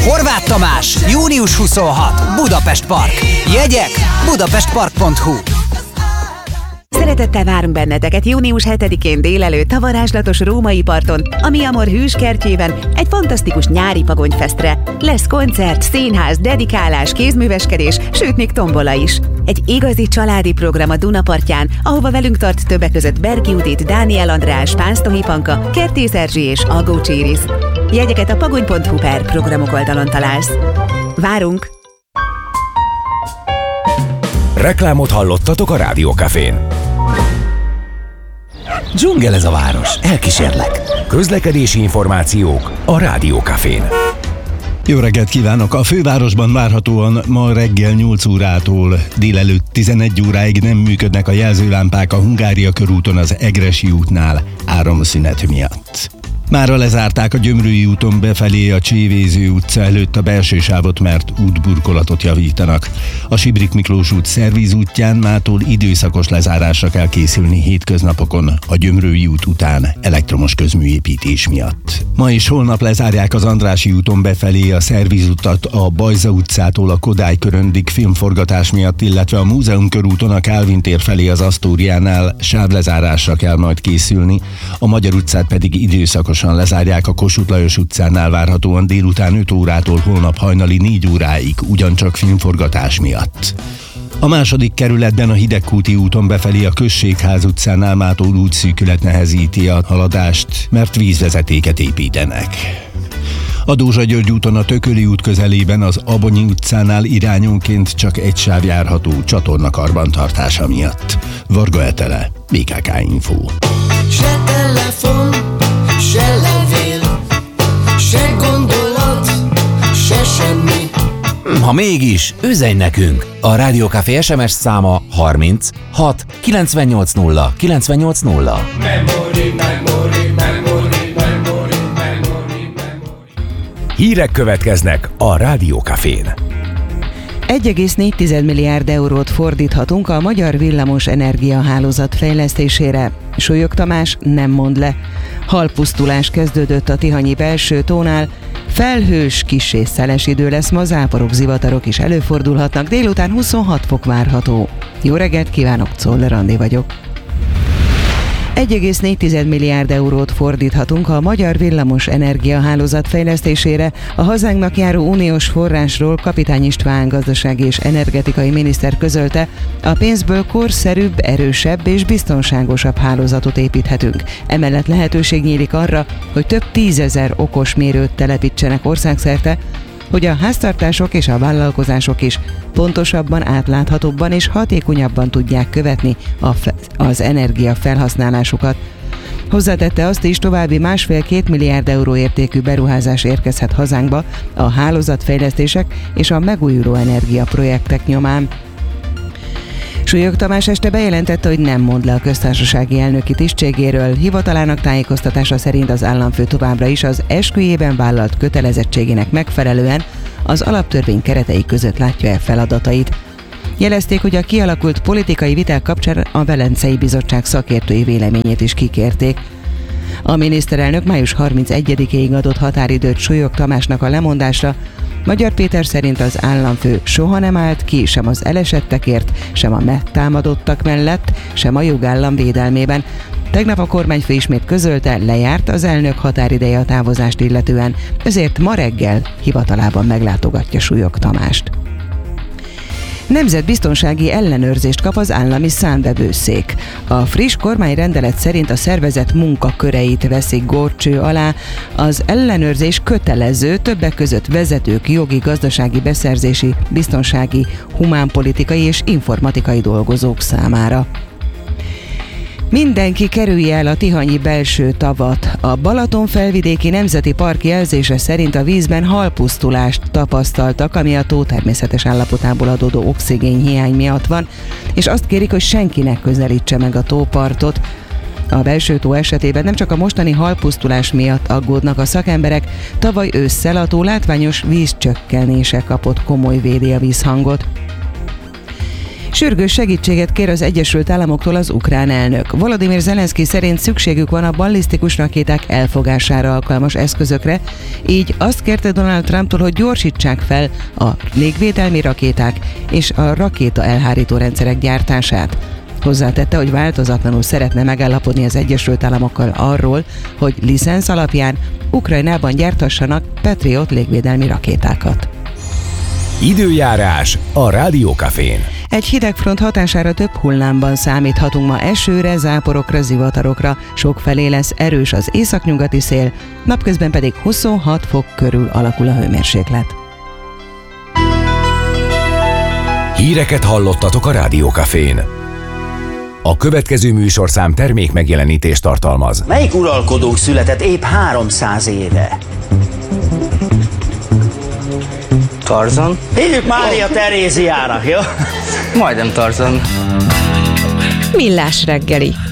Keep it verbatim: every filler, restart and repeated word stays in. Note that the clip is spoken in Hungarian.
Horváth Tamás, június huszonhatodika, Budapest Park. Jegyek budapestpark pont hu. Szeretettel várunk benneteket június hetedikén délelőtt a varázslatos római parton, a Mi Amor hűskertjében egy fantasztikus nyári pagonyfesztre. Lesz koncert, színház, dedikálás, kézműveskedés, sőt még tombola is. Egy igazi családi program a Dunapartján, ahova velünk tart többek között Berki Judit, Dániel András, Pánsztohi Panka, Kertész Erzsi és Agócs Iris. Jegyeket a pagony pont hu per programok oldalon találsz. Várunk! Reklámot hallottatok a Rádiókafén. Dzsungel ez a város, elkísérlek. Közlekedési információk a Rádiókafén. Jó reggelt kívánok! A fővárosban várhatóan ma reggel nyolc órától délelőtt tizenegy óráig nem működnek a jelzőlámpák a Hungária körúton az Egressy útnál áramszünet miatt. Mára lezárták a Gyömrői úton befelé a Csévéző utca előtt a belső sávot, mert útburkolatot javítanak. A Sibrik Miklós út szervízútján mától időszakos lezárásra kell készülni hétköznapokon a Gyömrői út után elektromos közműépítés miatt. Ma és holnap lezárják az Andrássy úton befelé a szervízutat a Bajza utcától a Kodály köröndig filmforgatás miatt, illetve a Múzeum körúton a Kálvin tér felé az Asztóriánál sávlezárásra kell majd készülni, a Magyar utcát pedig időszakos lezárják a Kossuth Lajos utcánál várhatóan délután öt órától holnap hajnali négy óráig, ugyancsak filmforgatás miatt. A második kerületben a Hidegkúti úton befelé a Községház utcánál mától útszűkület nehezíti a haladást, mert vízvezetéket építenek. A Dózsa György úton a Tököli út közelében az Abonyi utcánál irányonként csak egy sáv járható csatorna karbantartása miatt. Varga Etele, bé ká ká Info. Se telefon, se levél, se gondolat, se semmi. Ha mégis, üzenj nekünk! A Rádiókafé es em es száma harminc hat kilencvennyolc nulla kilencvennyolc nulla. Memory, memory, memory, memory, memory, memory. Hírek következnek a Rádiókafén. egy egész négy milliárd eurót fordíthatunk a magyar villamos energiahálózat fejlesztésére. Súlyog Tamás nem mond le. Halpusztulás kezdődött a tihanyi belső tónál, felhős, kissé szeles idő lesz, ma záporok, zivatarok is előfordulhatnak, délután huszonhat fok várható. Jó reggelt kívánok, Czoller Andi vagyok. egy egész négy milliárd eurót fordíthatunk a magyar villamos energiahálózat fejlesztésére. A hazánknak járó uniós forrásról Kapitány István gazdasági és energetikai miniszter közölte, a pénzből korszerűbb, erősebb és biztonságosabb hálózatot építhetünk. Emellett lehetőség nyílik arra, hogy több tízezer okos mérőt telepítsenek országszerte, hogy a háztartások és a vállalkozások is pontosabban, átláthatóbban és hatékonyabban tudják követni a fe- az energia felhasználásukat. Hozzátette azt is, további másfél-két milliárd euró értékű beruházás érkezhet hazánkba a hálózatfejlesztések és a megújuló energiaprojektek nyomán. Súlyog Tamás este bejelentette, hogy nem mond le a köztársasági elnöki tisztségéről. Hivatalának tájékoztatása szerint az államfő továbbra is az esküjében vállalt kötelezettségének megfelelően az alaptörvény keretei között látja el feladatait. Jelezték, hogy a kialakult politikai viták kapcsán a Velencei Bizottság szakértői véleményét is kikérték. A miniszterelnök május harmincegyedikéig adott határidőt Súlyog Tamásnak a lemondásra. Magyar Péter szerint az államfő soha nem állt ki sem az elesettekért, sem a megtámadottak mellett, sem a jogállam védelmében. Tegnap a kormányfő ismét közölte, lejárt az elnök határideje a távozást illetően, ezért ma reggel hivatalában meglátogatja Súlyog Tamást. Nemzetbiztonsági ellenőrzést kap az állami számvevőszék. A friss kormányrendelet szerint a szervezet munkaköreit veszik górcső alá. Az ellenőrzés kötelező, többek között vezetők, jogi, gazdasági, beszerzési, biztonsági, humánpolitikai és informatikai dolgozók számára. Mindenki kerülje el a tihanyi belső tavat. A Balaton felvidéki nemzeti park jelzése szerint a vízben halpusztulást tapasztaltak, ami a tó természetes állapotából adódó oxigénhiány miatt van, és azt kérik, hogy senkinek közelítse meg a tópartot. A belső tó esetében nem csak a mostani halpusztulás miatt aggódnak a szakemberek, tavaly ősszel a tó látványos vízcsökkenése kapott komoly védélvízhangot. Sürgős segítséget kér az Egyesült Államoktól az ukrán elnök. Volodymyr Zelenszky szerint szükségük van a ballisztikus rakéták elfogására alkalmas eszközökre, így azt kérte Donald Trumptól, hogy gyorsítsák fel a légvédelmi rakéták és a rakéta elhárító rendszerek gyártását. Hozzátette, hogy változatlanul szeretne megállapodni az Egyesült Államokkal arról, hogy licensz alapján Ukrajnában gyártassanak Patriot légvédelmi rakétákat. Időjárás a Rádió Cafén. Egy hidegfront hatására több hullámban számíthatunk ma esőre, záporokra, zivatarokra, sokfelé lesz erős az északnyugati szél, napközben pedig huszonhat fok körül alakul a hőmérséklet. Híreket hallottatok a Rádió Cafén. A következő műsorszám termék megjelenítést tartalmaz. Melyik uralkodónk született épp háromszáz éve? Tarzan? Hívjuk Mária Teréziának, jó? Majdnem Tarzan. Millás reggeli.